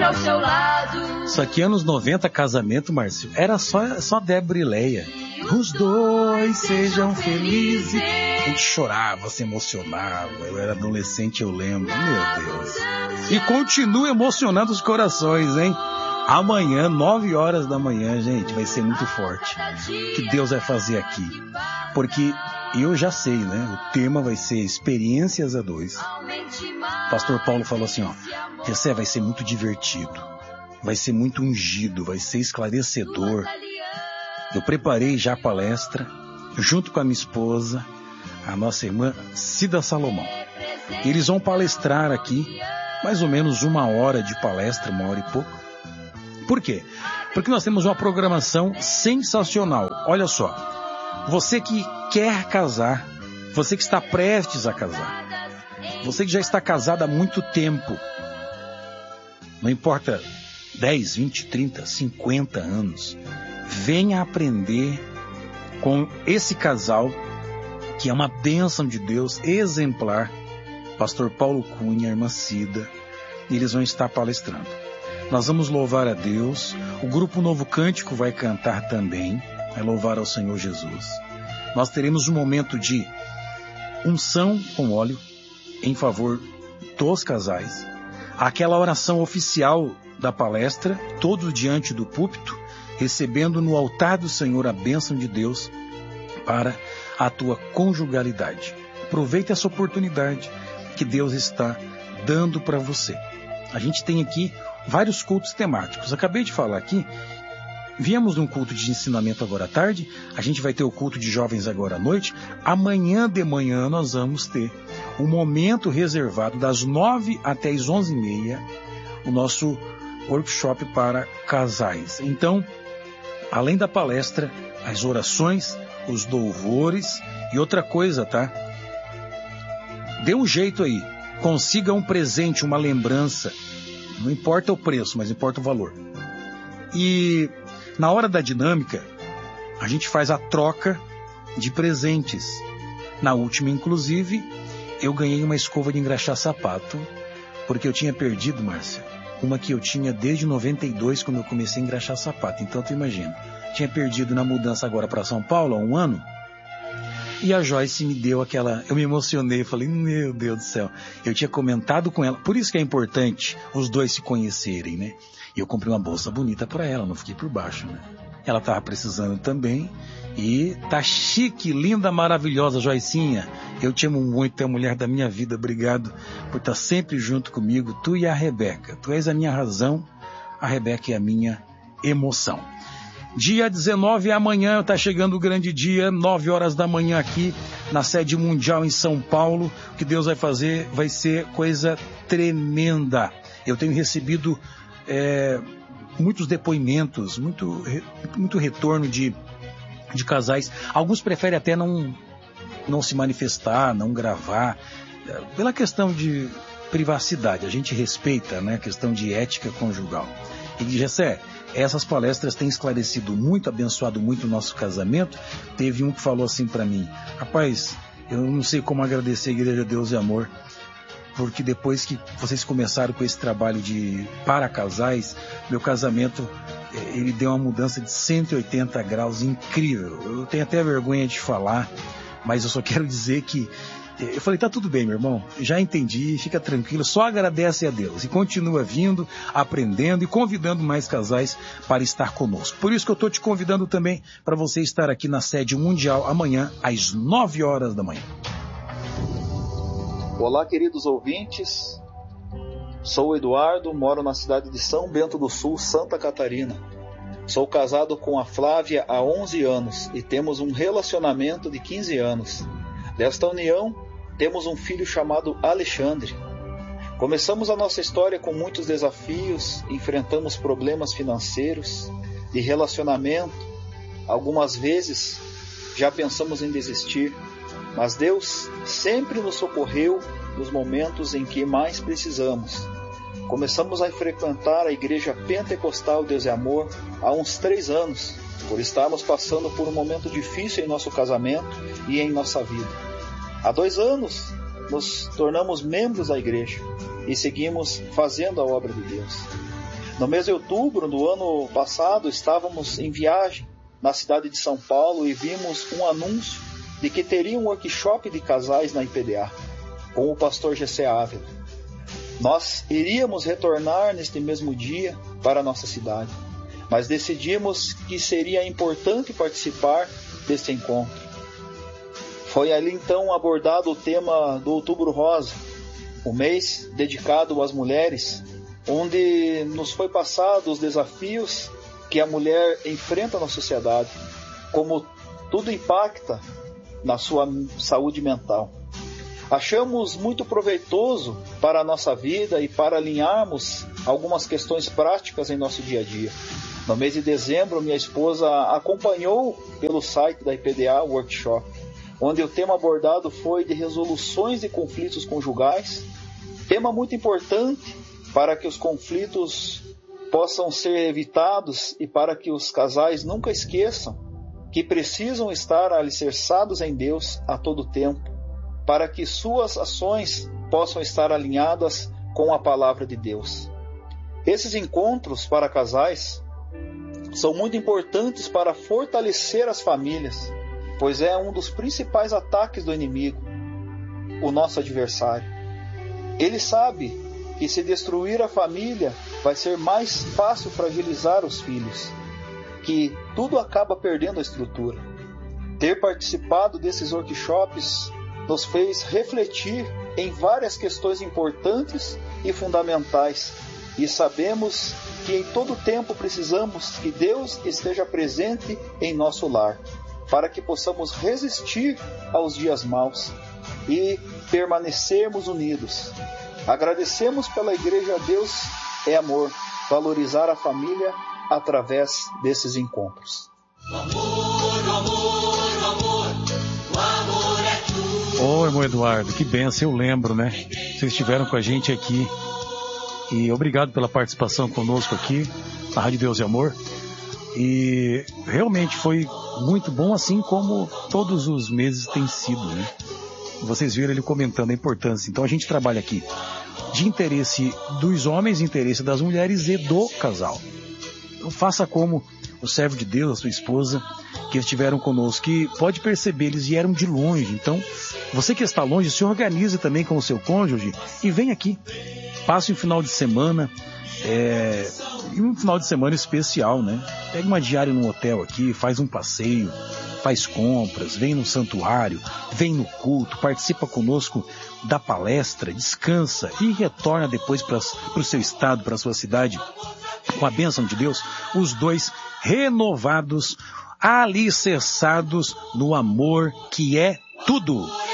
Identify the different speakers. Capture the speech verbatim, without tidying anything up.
Speaker 1: ao seu lado.
Speaker 2: Isso aqui, anos noventa, casamento, Márcio, era só, só Débora e Leia. Os dois sejam felizes. A gente chorava, se emocionava. Eu era adolescente, eu lembro. Meu Deus. E continua emocionando os corações, hein? Amanhã, nove horas da manhã, gente, vai ser muito forte. O que Deus vai fazer aqui? Porque eu já sei, né? O tema vai ser experiências a dois. O pastor Paulo falou assim, ó, Jessé, vai ser muito divertido, vai ser muito ungido, vai ser esclarecedor. Eu preparei já a palestra, junto com a minha esposa, a nossa irmã Cida Salomão. Eles vão palestrar aqui, mais ou menos uma hora de palestra, uma hora e pouco. Por quê? Porque nós temos uma programação sensacional. Olha só, você que quer casar, você que está prestes a casar, você que já está casado há muito tempo, não importa dez, vinte, trinta, cinquenta anos, venha aprender com esse casal que é uma bênção de Deus, exemplar, pastor Paulo Cunha, irmã Cida, e eles vão estar palestrando. Nós vamos louvar a Deus, o grupo Novo Cântico vai cantar também, vai louvar ao Senhor Jesus. Nós teremos um momento de unção com óleo em favor dos casais, aquela oração oficial da palestra, todos diante do púlpito, recebendo no altar do Senhor a bênção de Deus para a tua conjugalidade. Aproveite essa oportunidade que Deus está dando para você. A gente tem aqui vários cultos temáticos. Acabei de falar aqui, viemos num culto de ensinamento agora à tarde, a gente vai ter o culto de jovens agora à noite. Amanhã de manhã nós vamos ter um momento reservado das nove até as onze e meia, o nosso workshop para casais. Então, além da palestra, as orações, os louvores e outra coisa, tá? Dê um jeito aí, consiga um presente, uma lembrança. Não importa o preço, mas importa o valor. E na hora da dinâmica, a gente faz a troca de presentes. Na última, inclusive, eu ganhei uma escova de engraxar sapato, porque eu tinha perdido, Márcia, uma que eu tinha desde noventa e dois, quando eu comecei a engraxar sapato. Então, tu imagina, tinha perdido na mudança agora para São Paulo, há um ano, e a Joyce me deu aquela... Eu me emocionei, falei, meu Deus do céu. Eu tinha comentado com ela, por isso que é importante os dois se conhecerem, né? E eu comprei uma bolsa bonita para ela, não fiquei por baixo, né? Ela estava precisando também, e tá chique, linda, maravilhosa, Joicinha. Eu te amo muito, é a mulher da minha vida, obrigado por estar sempre junto comigo, tu e a Rebeca. Tu és a minha razão, a Rebeca é a minha emoção. Dia dezenove, amanhã, está chegando o grande dia, nove horas da manhã aqui na sede mundial em São Paulo. O que Deus vai fazer vai ser coisa tremenda. Eu tenho recebido é, muitos depoimentos, muito, muito retorno de, de casais. Alguns preferem até não, não se manifestar, não gravar, pela questão de privacidade. A gente respeita, né, a questão de ética conjugal. E Jessé, essas palestras têm esclarecido muito, abençoado muito o nosso casamento. Teve um que falou assim para mim, rapaz, eu não sei como agradecer a Igreja Deus e Amor, porque depois que vocês começaram com esse trabalho de para casais, meu casamento, ele deu uma mudança de cento e oitenta graus incrível. Eu tenho até vergonha de falar, mas eu só quero dizer que eu falei, tá tudo bem, meu irmão, já entendi, fica tranquilo, só agradece a Deus e continua vindo, aprendendo e convidando mais casais para estar conosco. Por isso que eu estou te convidando também para você estar aqui na sede mundial amanhã às nove horas da manhã.
Speaker 3: Olá, queridos ouvintes, sou o Eduardo, moro na cidade de São Bento do Sul, Santa Catarina. Sou casado com a Flávia há onze anos e temos um relacionamento de quinze anos. Desta união, temos um filho chamado Alexandre. Começamos a nossa história com muitos desafios, enfrentamos problemas financeiros, de relacionamento. Algumas vezes já pensamos em desistir, mas Deus sempre nos socorreu nos momentos em que mais precisamos. Começamos a frequentar a Igreja Pentecostal Deus e Amor há uns três anos, por estarmos passando por um momento difícil em nosso casamento e em nossa vida. Há dois anos, nos tornamos membros da igreja e seguimos fazendo a obra de Deus. No mês de outubro do ano passado, estávamos em viagem na cidade de São Paulo e vimos um anúncio de que teria um workshop de casais na I P D A, com o pastor Gessé Ávila. Nós iríamos retornar neste mesmo dia para a nossa cidade, mas decidimos que seria importante participar deste encontro. Foi ali então abordado o tema do Outubro Rosa, o mês dedicado às mulheres, onde nos foi passado os desafios que a mulher enfrenta na sociedade, como tudo impacta na sua saúde mental. Achamos muito proveitoso para a nossa vida e para alinharmos algumas questões práticas em nosso dia a dia. No mês de dezembro, minha esposa acompanhou pelo site da I P D A o workshop, onde o tema abordado foi de resoluções de conflitos conjugais, tema muito importante para que os conflitos possam ser evitados e para que os casais nunca esqueçam que precisam estar alicerçados em Deus a todo tempo, para que suas ações possam estar alinhadas com a palavra de Deus. Esses encontros para casais são muito importantes para fortalecer as famílias, pois é um dos principais ataques do inimigo, o nosso adversário. Ele sabe que se destruir a família vai ser mais fácil fragilizar os filhos, que tudo acaba perdendo a estrutura. Ter participado desses workshops nos fez refletir em várias questões importantes e fundamentais, e sabemos que em todo tempo precisamos que Deus esteja presente em nosso lar, para que possamos resistir aos dias maus e permanecermos unidos. Agradecemos pela Igreja Deus é Amor, valorizar a família através desses encontros.
Speaker 1: O amor, o amor, o amor, o amor é tudo.
Speaker 2: Ô, irmão Eduardo, que benção, eu lembro, né? Vocês estiveram com a gente aqui. E obrigado pela participação conosco aqui, na Rádio Deus e Amor. E realmente foi muito bom, assim como todos os meses tem sido, né? Vocês viram ele comentando a importância. Então a gente trabalha aqui de interesse dos homens, interesse das mulheres e do casal. Então faça como o servo de Deus, a sua esposa, que estiveram conosco, que pode perceber, eles vieram de longe. Então, você que está longe, se organize também com o seu cônjuge e vem aqui. Passe um final de semana, é, um final de semana especial, né? Pega uma diária num hotel aqui, faz um passeio, faz compras, vem no santuário, vem no culto, participa conosco da palestra, descansa e retorna depois para o seu estado, para a sua cidade, com a bênção de Deus, os dois renovados, alicerçados no amor que é tudo.